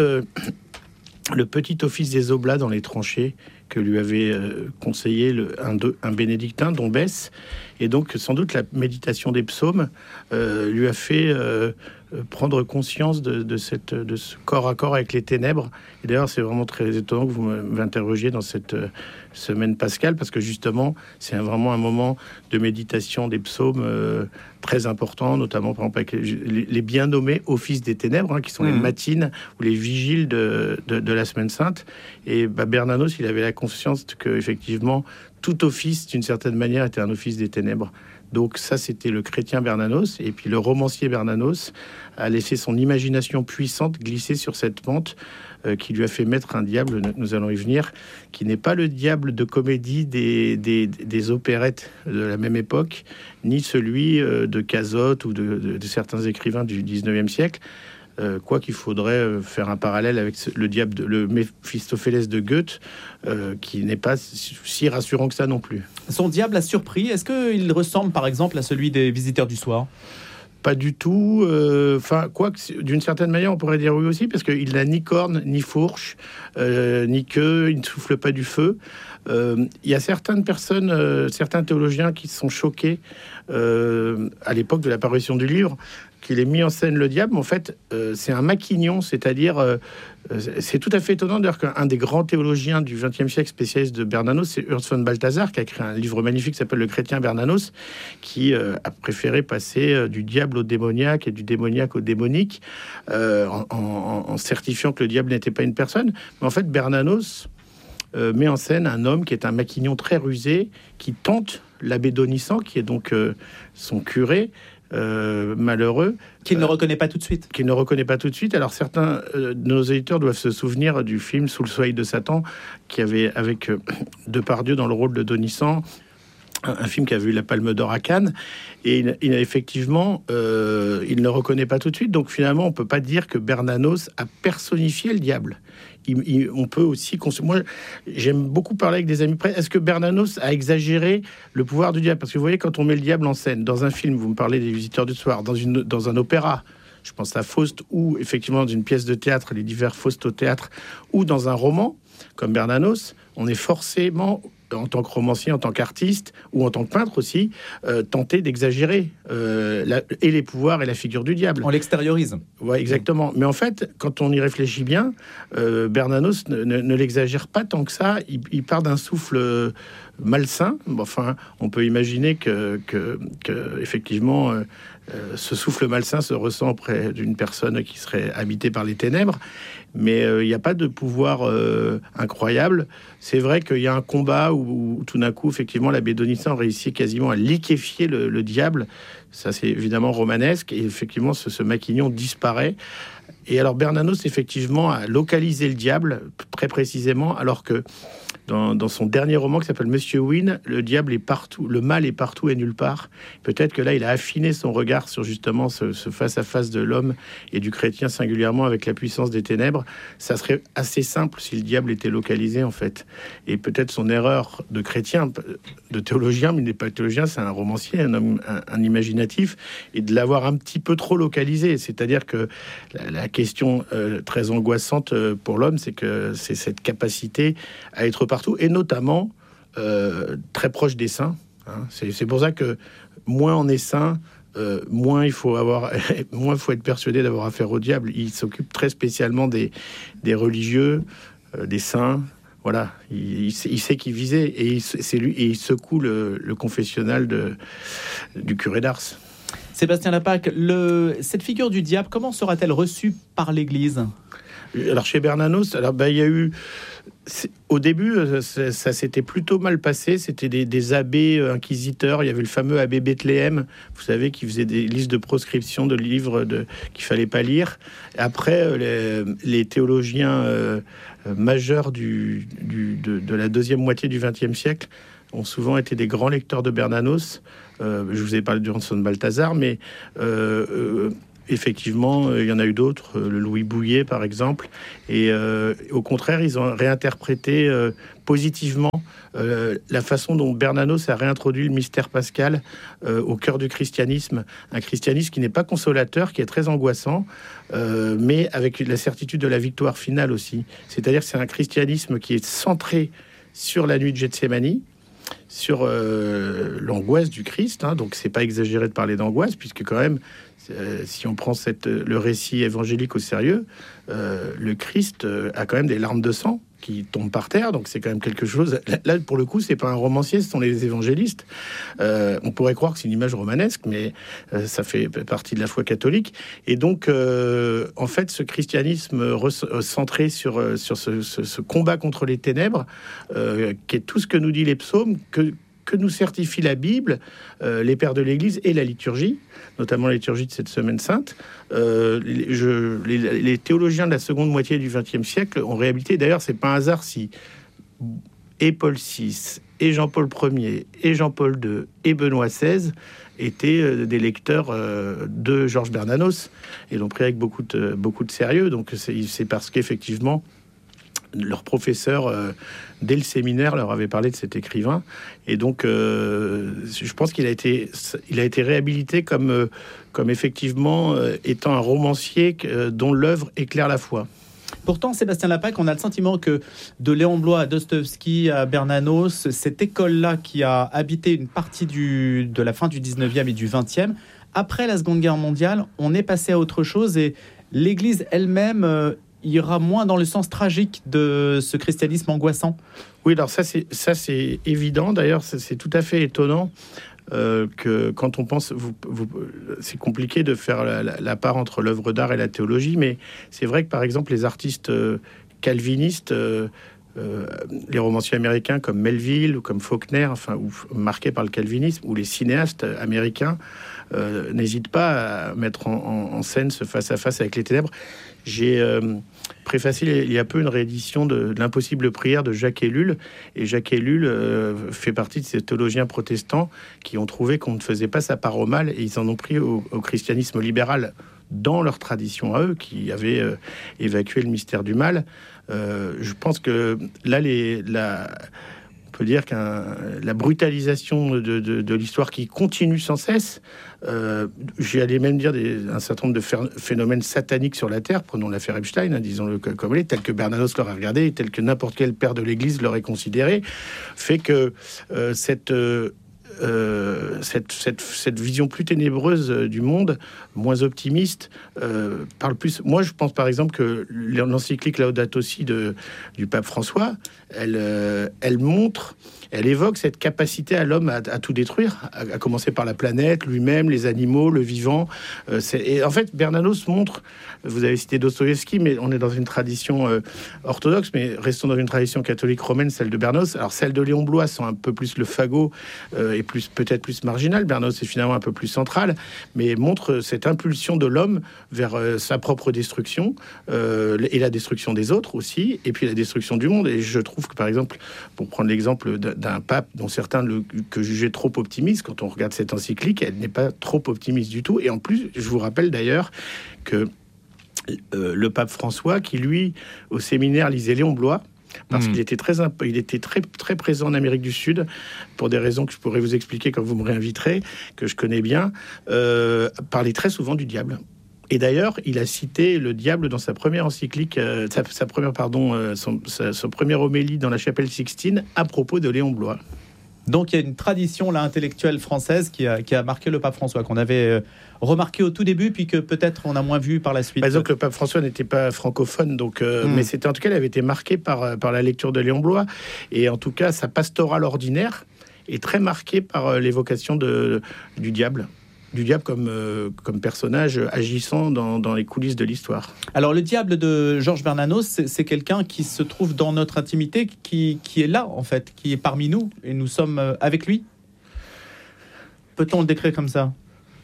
le petit office des Oblats dans les tranchées que lui avait conseillé un bénédictin, Don Besse. Et donc, sans doute, la méditation des psaumes lui a fait prendre conscience de ce corps à corps avec les ténèbres. Et d'ailleurs, c'est vraiment très étonnant que vous m'interrogiez dans cette semaine pascale, parce que justement, c'est vraiment un moment de méditation des psaumes très important, notamment par exemple avec les bien nommés offices des ténèbres, qui sont les matines ou les vigiles de la semaine sainte. Et Bernanos, il avait la conscience que effectivement tout office, d'une certaine manière, était un office des ténèbres. Donc ça, c'était le chrétien Bernanos. Et puis le romancier Bernanos a laissé son imagination puissante glisser sur cette pente qui lui a fait mettre un diable, nous allons y venir, qui n'est pas le diable de comédie des opérettes de la même époque, ni celui de Cazotte ou de certains écrivains du 19e siècle. Quoi qu'il faudrait faire un parallèle avec le diable, le Méphistophélès de Goethe, qui n'est pas si rassurant que ça non plus. Son diable a surpris. Est-ce qu'il ressemble par exemple à celui des Visiteurs du Soir ? Pas du tout. D'une certaine manière, on pourrait dire oui aussi, parce qu'il n'a ni corne, ni fourche, ni queue, il ne souffle pas du feu. Il y a certaines personnes, certains théologiens qui se sont choqués à l'époque de l'apparition du livre, qu'il ait mis en scène le diable. En fait, c'est un maquignon, c'est-à-dire, c'est tout à fait étonnant d'ailleurs qu'un des grands théologiens du XXe siècle, spécialiste de Bernanos, c'est Urs von Balthasar, qui a écrit un livre magnifique qui s'appelle Le chrétien Bernanos, qui a préféré passer du diable au démoniaque et du démoniaque au démonique, en certifiant que le diable n'était pas une personne. Mais en fait, Bernanos met en scène un homme qui est un maquignon très rusé, qui tente l'abbé Donissant, qui est donc son curé, malheureux, qu'il ne reconnaît pas tout de suite. Qu'il ne reconnaît pas tout de suite. Alors certains de nos éditeurs doivent se souvenir du film Sous le soleil de Satan, qui avait avec Depardieu dans le rôle de Donissant, un film qui a vu la Palme d'Or à Cannes, et il a effectivement, il ne reconnaît pas tout de suite. Donc finalement, on peut pas dire que Bernanos a personnifié le diable. On peut aussi... Moi, j'aime beaucoup parler avec des amis près. Est-ce que Bernanos a exagéré le pouvoir du diable ? Parce que vous voyez, quand on met le diable en scène, dans un film, vous me parlez des Visiteurs du Soir, dans un opéra, je pense à Faust, ou effectivement dans une pièce de théâtre, les divers Faust au théâtre, ou dans un roman, comme Bernanos, on est forcément, en tant que romancier, en tant qu'artiste, ou en tant que peintre aussi, tenté d'exagérer et les pouvoirs et la figure du diable. On l'extériorise. Ouais, exactement. Mais en fait, quand on y réfléchit bien, Bernanos ne l'exagère pas tant que ça. Il part d'un souffle malsain. Enfin, on peut imaginer que effectivement, ce souffle malsain se ressent auprès d'une personne qui serait habitée par les ténèbres. Mais il n'y a pas de pouvoir incroyable. C'est vrai qu'il y a un combat où tout d'un coup, effectivement, l'abbé Donissant réussit quasiment à liquéfier le diable. Ça, c'est évidemment romanesque. Et effectivement, ce maquignon disparaît. Et alors, Bernanos, effectivement, a localisé le diable, très précisément, alors que dans son dernier roman qui s'appelle Monsieur Wynne, le diable est partout, le mal est partout et nulle part. Peut-être que là, il a affiné son regard sur justement ce face-à-face de l'homme et du chrétien singulièrement avec la puissance des ténèbres. Ça serait assez simple si le diable était localisé, en fait. Et peut-être son erreur de chrétien, de théologien, mais il n'est pas théologien, c'est un romancier, un homme, un imaginatif, et de l'avoir un petit peu trop localisé. C'est-à-dire que la question très angoissante pour l'homme, c'est que c'est cette capacité à être partout, et notamment très proche des saints. C'est pour ça que moins on est saint, moins il faut être persuadé d'avoir affaire au diable. Il s'occupe très spécialement des religieux, des saints, voilà, il sait qui visait, et c'est lui, et il secoue le confessionnal du curé d'Ars. Sébastien Lapaque, cette figure du diable, comment sera-t-elle reçue par l'Église ? Alors chez Bernanos, il y a eu... Au début, ça s'était plutôt mal passé. C'était des abbés inquisiteurs. Il y avait le fameux abbé Bethléem, vous savez, qui faisait des listes de proscription de livres qu'il fallait pas lire. Après, les théologiens majeurs de la deuxième moitié du XXe siècle ont souvent été des grands lecteurs de Bernanos. Je vous ai parlé de Johanson Balthazar, mais effectivement, il y en a eu d'autres, le Louis Bouillet par exemple, et au contraire, ils ont réinterprété positivement la façon dont Bernanos a réintroduit le mystère pascal au cœur du christianisme, un christianisme qui n'est pas consolateur, qui est très angoissant, mais avec la certitude de la victoire finale aussi. C'est-à-dire que c'est un christianisme qui est centré sur la nuit de Gethsémani, sur l'angoisse du Christ, hein, donc c'est pas exagéré de parler d'angoisse, puisque quand même, si on prend le récit évangélique au sérieux, le Christ a quand même des larmes de sang qui tombent par terre, donc c'est quand même quelque chose. Là, pour le coup, c'est pas un romancier, ce sont les évangélistes. On pourrait croire que c'est une image romanesque, mais ça fait partie de la foi catholique. Et donc, en fait, ce christianisme centré sur ce combat contre les ténèbres, qui est tout ce que nous dit les psaumes, que nous certifie la Bible, les pères de l'Église et la liturgie, notamment la liturgie de cette semaine sainte. Les théologiens de la seconde moitié du XXe siècle ont réhabilité. D'ailleurs, c'est pas un hasard si et Paul VI, et Jean-Paul Ier, et Jean-Paul II, et Benoît XVI étaient des lecteurs de Georges Bernanos et l'ont pris avec beaucoup de sérieux. Donc c'est parce qu'effectivement, leur professeur, dès le séminaire, leur avait parlé de cet écrivain. Et donc, je pense qu'il a été réhabilité comme effectivement étant un romancier dont l'œuvre éclaire la foi. Pourtant, Sébastien Lapaque, on a le sentiment que de Léon Bloy à Dostoïevski à Bernanos, cette école-là qui a habité une partie de la fin du 19e et du 20e, après la Seconde Guerre mondiale, on est passé à autre chose et l'Église elle-même ira moins dans le sens tragique de ce christianisme angoissant. Oui, alors ça c'est évident. D'ailleurs, c'est tout à fait étonnant que quand on pense, c'est compliqué de faire la part entre l'œuvre d'art et la théologie, mais c'est vrai que par exemple les artistes calvinistes, les romanciers américains comme Melville ou comme Faulkner, ou marqués par le calvinisme, ou les cinéastes américains n'hésitent pas à mettre en scène ce face-à-face avec les ténèbres. J'ai préfacé il y a peu une réédition de l'Impossible prière de Jacques Ellul, et Jacques Ellul fait partie de ces théologiens protestants qui ont trouvé qu'on ne faisait pas sa part au mal, et ils en ont pris au christianisme libéral dans leur tradition à eux, qui avaient évacué le mystère du mal. Je pense que là, on peut dire que la brutalisation de l'histoire qui continue sans cesse, j'allais même dire un certain nombre de phénomènes sataniques sur la Terre, prenons l'affaire Epstein, disons-le comme elle est, tel que Bernanos l'aurait regardé, et tel que n'importe quel père de l'Église l'aurait considéré, fait que cette vision plus ténébreuse du monde, moins optimiste, parle plus. Moi, je pense par exemple que l'encyclique Laudato Si du pape François, elle évoque cette capacité à l'homme à tout détruire, à commencer par la planète, lui-même, les animaux, le vivant. Et en fait, Bernanos montre, vous avez cité Dostoïevski, mais on est dans une tradition orthodoxe, mais restons dans une tradition catholique romaine, celle de Bernanos. Alors celle de Léon Bloy sont un peu plus le fagot et peut-être plus marginal. Bernanos est finalement un peu plus central, mais montre cette impulsion de l'homme vers sa propre destruction et la destruction des autres aussi, et puis la destruction du monde. Et je trouve que, par exemple, pour prendre l'exemple d'un pape dont certains que jugeaient trop optimiste, quand on regarde cette encyclique, elle n'est pas trop optimiste du tout. Et en plus, je vous rappelle d'ailleurs que le pape François, qui lui, au séminaire, lisait Léon Bloy, parce qu'il était très présent en Amérique du Sud, pour des raisons que je pourrais vous expliquer quand vous me réinviterez, que je connais bien, parlait très souvent du diable. Et d'ailleurs, il a cité le diable dans sa première encyclique, son première homélie dans la chapelle Sixtine à propos de Léon Bloy. Donc il y a une tradition là, intellectuelle française qui a marqué le pape François, qu'on avait remarqué au tout début, puis que peut-être on a moins vu par la suite. Donc le pape François n'était pas francophone, donc, mais c'était en tout cas, il avait été marqué par la lecture de Léon Bloy, et en tout cas sa pastorale ordinaire est très marquée par l'évocation du diable. Du diable comme personnage agissant dans les coulisses de l'histoire. Alors le diable de Georges Bernanos, c'est quelqu'un qui se trouve dans notre intimité, qui est là en fait, qui est parmi nous, et nous sommes avec lui. Peut-on le décrire comme ça ?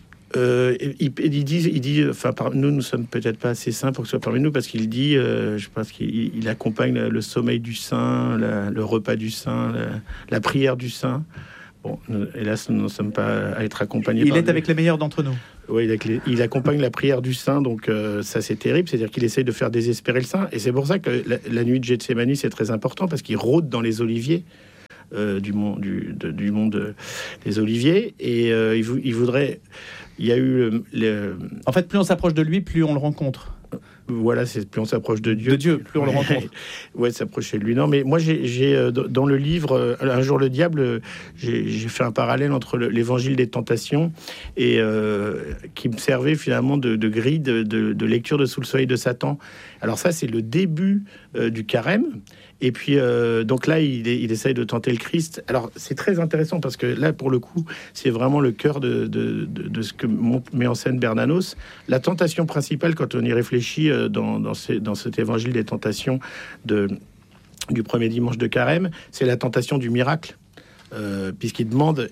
Il dit, enfin, nous ne sommes peut-être pas assez saints pour que ce soit parmi nous, parce qu'il dit, je pense qu'il accompagne le sommeil du saint, le repas du saint, la prière du saint. Bon, hélas, nous ne sommes pas à être accompagnés. Il est avec les meilleurs d'entre nous. Oui, il accompagne la prière du saint, donc ça c'est terrible, c'est-à-dire qu'il essaye de faire désespérer le saint, et c'est pour ça que la nuit de Gethsémani c'est très important, parce qu'il rôde dans les oliviers du monde des oliviers, et il voudrait... Il y a eu... En fait, plus on s'approche de lui, plus on le rencontre. Voilà, plus on s'approche de Dieu, plus on le rencontre. Ouais, s'approcher de lui. Non, mais moi, j'ai dans le livre Un jour le diable, j'ai fait un parallèle entre l'évangile des tentations et qui me servait finalement de grille de lecture de Sous le soleil de Satan. Alors ça, c'est le début du carême. Et puis, donc là, il essaye de tenter le Christ. Alors, c'est très intéressant parce que là, pour le coup, c'est vraiment le cœur de ce que met en scène Bernanos. La tentation principale, quand on y réfléchit dans cet évangile des tentations du premier dimanche de carême, c'est la tentation du miracle. Puisqu'il demande,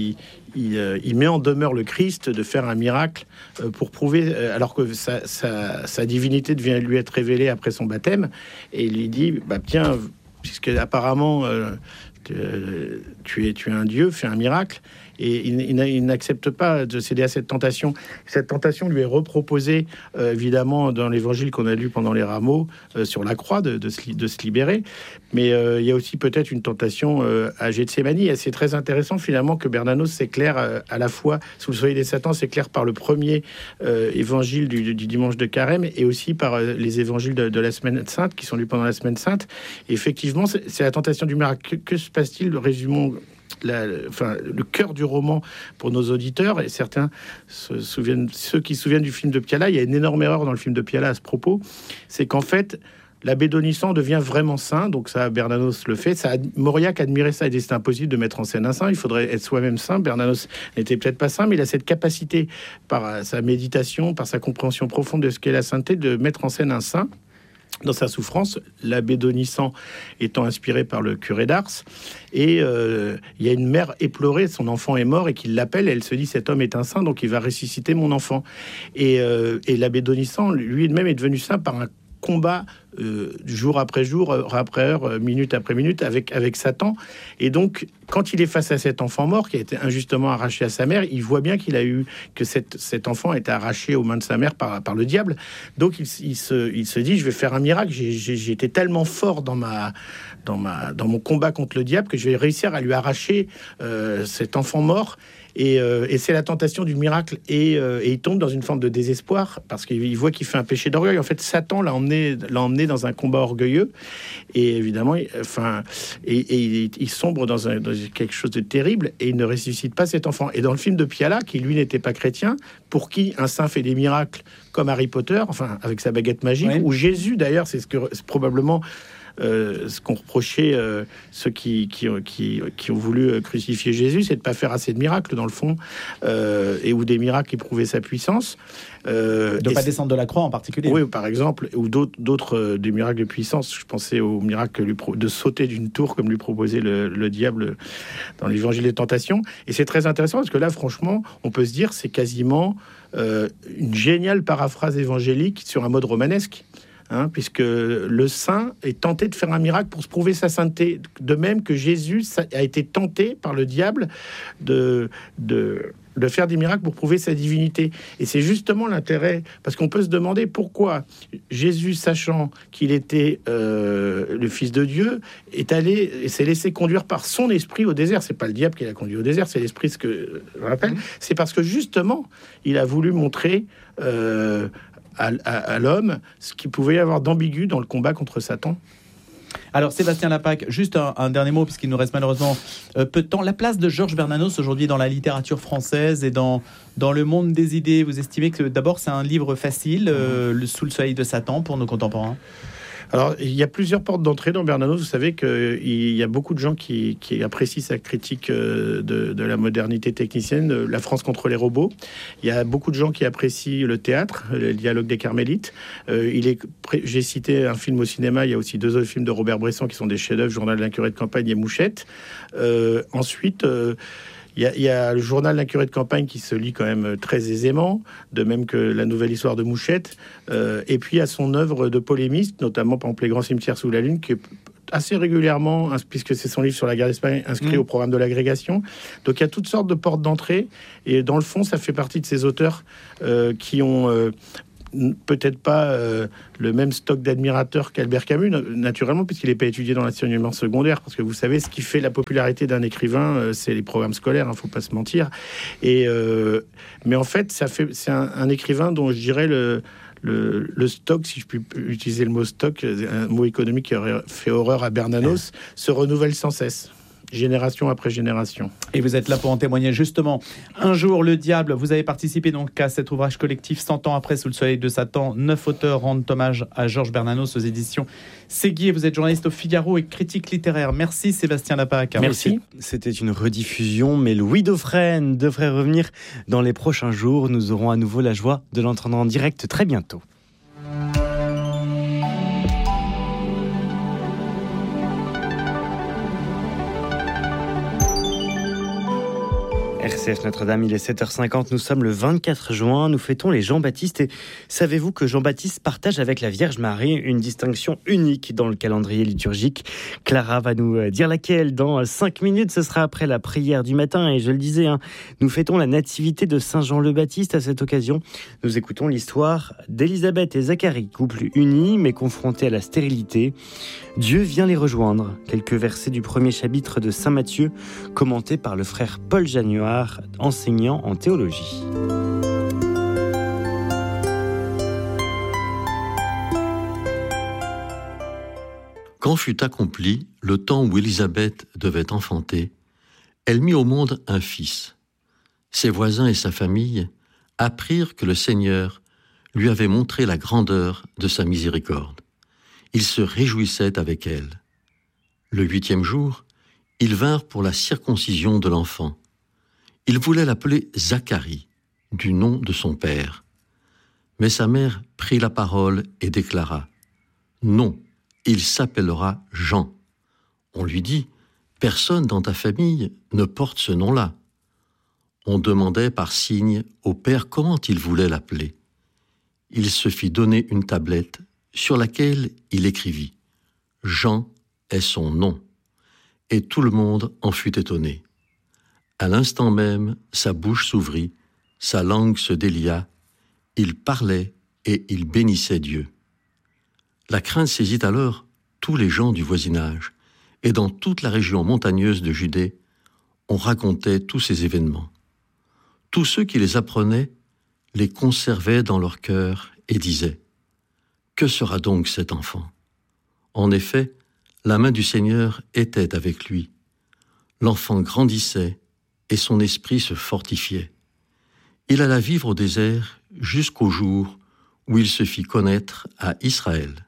il met en demeure le Christ de faire un miracle pour prouver, alors que sa divinité devient lui être révélée après son baptême, et il lui dit, tiens, puisque apparemment tu es un dieu, fais un miracle. Et il n'accepte pas de céder à cette tentation. Cette tentation lui est reproposée, évidemment, dans l'évangile qu'on a lu pendant les rameaux, sur la croix, de se libérer. Mais il y a aussi peut-être une tentation à Gethsémani. Et c'est très intéressant, finalement, que Bernanos s'éclaire à la fois, Sous le soleil des Satans, s'éclaire par le premier évangile du dimanche de carême, et aussi par les évangiles de la semaine sainte, qui sont lus pendant la semaine sainte. Et effectivement, c'est la tentation du miracle. Que se passe-t-il ? Résumons le cœur du roman pour nos auditeurs, et certains ceux qui se souviennent du film de Piala. Il y a une énorme erreur dans le film de Piala à ce propos, c'est qu'en fait l'abbé Donissan devient vraiment saint, donc ça Bernanos le fait. Mauriac admirait ça, et c'était impossible de mettre en scène un saint, il faudrait être soi-même saint. Bernanos n'était peut-être pas saint, mais il a cette capacité, par sa méditation, par sa compréhension profonde de ce qu'est la sainteté, de mettre en scène un saint dans sa souffrance, l'abbé Donissan étant inspiré par le curé d'Ars. Et il y a une mère éplorée, son enfant est mort, et qui l'appelle, et elle se dit, cet homme est un saint, donc il va ressusciter mon enfant. Et l'abbé Donissan, lui-même, est devenu saint par un combat jour après jour, heure après heure, minute après minute avec Satan. Et donc, quand il est face à cet enfant mort qui a été injustement arraché à sa mère, il voit bien que cet enfant est arraché aux mains de sa mère par le diable. Donc, il se dit, je vais faire un miracle. J'ai été tellement fort dans mon combat contre le diable que je vais réussir à lui arracher cet enfant mort. Et c'est la tentation du miracle, et il tombe dans une forme de désespoir parce qu'il voit qu'il fait un péché d'orgueil. En fait, Satan l'a emmené dans un combat orgueilleux, et évidemment, il sombre dans quelque chose de terrible, et il ne ressuscite pas cet enfant. Et dans le film de Piala, qui lui n'était pas chrétien, pour qui un saint fait des miracles comme Harry Potter, enfin avec sa baguette magique, ou Jésus d'ailleurs, c'est probablement ce qu'ont reproché ceux qui ont voulu crucifier Jésus, c'est de ne pas faire assez de miracles dans le fond, ou des miracles qui prouvaient sa puissance. De ne pas descendre de la croix en particulier. Oui, par exemple, ou d'autres des miracles de puissance. Je pensais au miracle de sauter d'une tour, comme lui proposait le diable dans l'évangile des tentations. Et c'est très intéressant parce que là, franchement, on peut se dire c'est quasiment une géniale paraphrase évangélique sur un mode romanesque. Puisque le saint est tenté de faire un miracle pour se prouver sa sainteté, de même que Jésus a été tenté par le diable de faire des miracles pour prouver sa divinité. Et c'est justement l'intérêt, parce qu'on peut se demander pourquoi Jésus, sachant qu'il était le Fils de Dieu, est allé et s'est laissé conduire par son esprit au désert. C'est pas le diable qui l'a conduit au désert, c'est l'esprit, ce que je rappelle. C'est parce que justement, il a voulu montrer à l'homme ce qu'il pouvait y avoir d'ambigu dans le combat contre Satan. Alors Sébastien Lapaque, juste un dernier mot, puisqu'il nous reste malheureusement peu de temps. La place de Georges Bernanos aujourd'hui dans la littérature française et dans le monde des idées, vous estimez que d'abord c'est un livre facile, Sous le soleil de Satan, pour nos contemporains? Alors, il y a plusieurs portes d'entrée dans Bernanos. Vous savez qu'il y a beaucoup de gens qui apprécient sa critique de la modernité technicienne, La France contre les robots. Il y a beaucoup de gens qui apprécient le théâtre, le dialogue des Carmélites. J'ai cité un film au cinéma. Il y a aussi 2 autres films de Robert Bresson qui sont des chefs-d'œuvre, Journal d'un curé de campagne et Mouchette. Ensuite... Il y a le journal d'un curé de campagne qui se lit quand même très aisément, de même que la nouvelle histoire de Mouchette. Et puis il y a son œuvre de polémiste, notamment par exemple Les grands cimetières sous la lune, qui est assez régulièrement, puisque c'est son livre sur la guerre d'Espagne, inscrit au programme de l'agrégation. Donc il y a toutes sortes de portes d'entrée. Et dans le fond, ça fait partie de ces auteurs qui ont... peut-être pas le même stock d'admirateurs qu'Albert Camus, naturellement, puisqu'il n'est pas étudié dans l'enseignement secondaire, parce que vous savez, ce qui fait la popularité d'un écrivain, c'est les programmes scolaires, faut pas se mentir. Mais en fait, c'est un écrivain dont je dirais le stock, si je puis utiliser le mot stock, un mot économique qui aurait fait horreur à Bernanos, se renouvelle sans cesse. Génération après génération. Et vous êtes là pour en témoigner justement. Un jour, le diable, vous avez participé donc à cet ouvrage collectif 100 ans après Sous le soleil de Satan. 9 auteurs rendent hommage à Georges Bernanos aux éditions Séguier. Vous êtes journaliste au Figaro et critique littéraire. Merci Sébastien Lapaque. Merci. C'était une rediffusion, mais Louis Dauphren devrait revenir dans les prochains jours. Nous aurons à nouveau la joie de l'entendre en direct très bientôt. RCF Notre-Dame, il est 7h50, nous sommes le 24 juin, nous fêtons les Jean-Baptiste et savez-vous que Jean-Baptiste partage avec la Vierge Marie une distinction unique dans le calendrier liturgique? Clara va nous dire laquelle dans 5 minutes, ce sera après la prière du matin et je le disais, nous fêtons la nativité de Saint Jean le Baptiste. À cette occasion, nous écoutons l'histoire d'Élisabeth et Zacharie, couple uni mais confronté à la stérilité. Dieu vient les rejoindre. Quelques versets du premier chapitre de Saint Matthieu, commentés par le frère Paul Januard, enseignant en théologie. Quand fut accompli le temps où Élisabeth devait enfanter, elle mit au monde un fils. Ses voisins et sa famille apprirent que le Seigneur lui avait montré la grandeur de sa miséricorde. Ils se réjouissaient avec elle. Le 8e jour, ils vinrent pour la circoncision de l'enfant. Ils voulaient l'appeler Zacharie, du nom de son père. Mais sa mère prit la parole et déclara « Non, il s'appellera Jean. » On lui dit « Personne dans ta famille ne porte ce nom-là. » On demandait par signe au père comment il voulait l'appeler. Il se fit donner une tablette sur laquelle il écrivit « Jean est son nom ». Et tout le monde en fut étonné. À l'instant même, sa bouche s'ouvrit, sa langue se délia, il parlait et il bénissait Dieu. La crainte saisit alors tous les gens du voisinage, et dans toute la région montagneuse de Judée, on racontait tous ces événements. Tous ceux qui les apprenaient les conservaient dans leur cœur et disaient « Que sera donc cet enfant ?» En effet, la main du Seigneur était avec lui. L'enfant grandissait et son esprit se fortifiait. Il alla vivre au désert jusqu'au jour où il se fit connaître à Israël.